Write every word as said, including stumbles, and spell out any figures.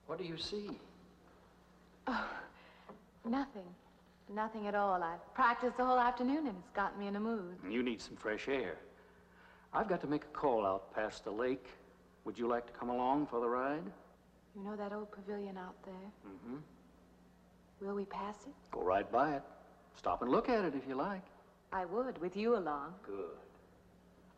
What do you see? Oh, nothing. Nothing at all. I've practiced the whole afternoon and it's gotten me in a mood. You need some fresh air. I've got to make a call out past the lake. Would you like to come along for the ride? You know that old pavilion out there? Mm-hmm. Will we pass it? Go right by it. Stop and look at it if you like. I would, with you along. Good.